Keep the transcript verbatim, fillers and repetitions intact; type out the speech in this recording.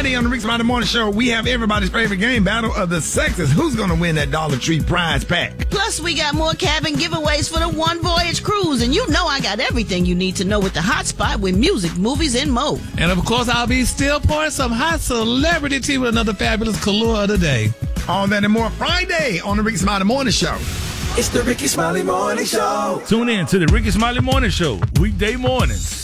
Friday on the Rick Smiley Morning Show, we have everybody's favorite game, Battle of the Sexes. Who's going to win that Dollar Tree prize pack? Plus, we got more cabin giveaways for the One Voyage Cruise. And you know I got everything you need to know with the hot spot with music, movies, and more. And of course, I'll be still pouring some hot celebrity tea with another fabulous Kahlua of the day. All that and more Friday on the Rick Smiley Morning Show. It's the Ricky Smiley Morning Show. Tune in to the Ricky Smiley Morning Show, weekday mornings.